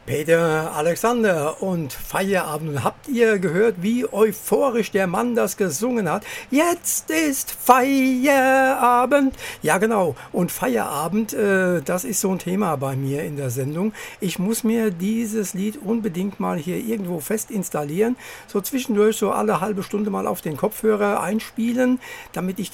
Peter Alexander und Feierabend. Habt ihr gehört, wie euphorisch der Mann das gesungen hat? Jetzt ist Feierabend. Ja, genau. Und Feierabend, das ist so ein Thema bei mir in der Sendung. Ich muss mir dieses Lied unbedingt mal hier irgendwo fest installieren. So zwischendurch, so alle halbe Stunde mal auf den Kopfhörer einspielen, damit ich